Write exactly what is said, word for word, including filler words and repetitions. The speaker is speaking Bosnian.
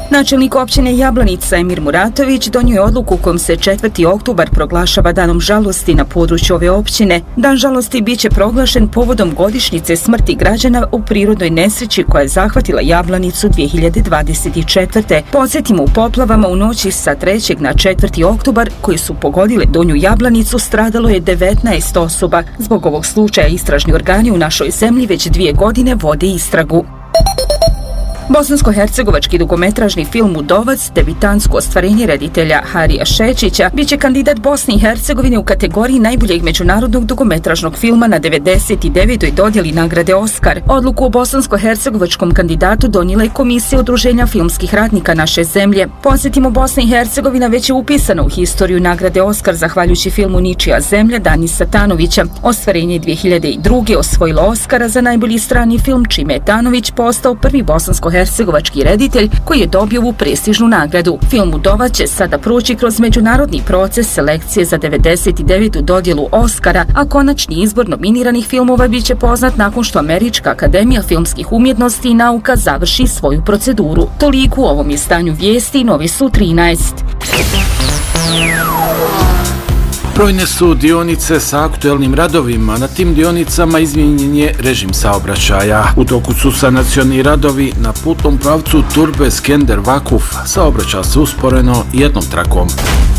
Načelnik općine Jablanica Emir Muratović donio je odluku kojom se četvrti oktobar proglašava danom žalosti na području ove općine. Dan žalosti bit će proglašen povodom godišnjice smrti građana u prirodnoj nesreći koja je zahvatila Jablanicu dvije hiljade dvadeset četvrte. Podsjetimo, u poplavama u noći sa trećeg na četvrti oktobar koji su pogodile Donju Jablanicu stradalo je devetnaest osoba. Zbog ovog slučaja istražni organi u našoj zemlji već dvije godine vode istragu. Bosansko-hercegovački dugometražni film Udovac, debitansko ostvarenje reditelja Harija Šečića, bit će kandidat Bosne i Hercegovine u kategoriji najboljeg međunarodnog dugometražnog filma na devedeset devetoj dodjeli nagrade Oskar. Odluku o bosansko-hercegovačkom kandidatu donijela je Komisija udruženja filmskih radnika naše zemlje. Podsjetimo, Bosna i Hercegovina već je upisana u historiju nagrade Oskar zahvaljujući filmu Ničija zemlja Danisa Tanovića. Ostvarenje dvije hiljade druge osvojilo Oskara za najbolji strani film, čime je Tanović postao prvi bosansko hercegovački reditelj koji je dobio ovu prestižnu nagradu. Film Udovac će sada proći kroz međunarodni proces selekcije za devedeset devetu dodjelu Oskara, a konačni izbor nominiranih filmova bit će poznat nakon što Američka akademija filmskih umjetnosti i nauka završi svoju proceduru. Toliko u ovom izdanju vijesti Novi su trinaest. Brojne su dionice sa aktuelnim radovima. Na tim dionicama izmijenjen je režim saobraćaja. U toku su sanacioni radovi na putnom pravcu Turbe Skender Vakuf. Saobraća se usporeno jednom trakom.